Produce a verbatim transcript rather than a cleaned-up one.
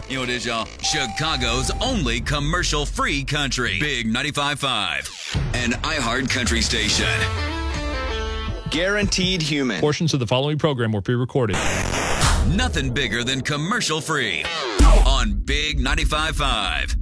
You know what it is, y'all? Chicago's only commercial-free country. Big ninety-five point five. An iHeart country station. Guaranteed human. Portions of the following program were pre-recorded. Nothing bigger than commercial-free on Big ninety-five point five.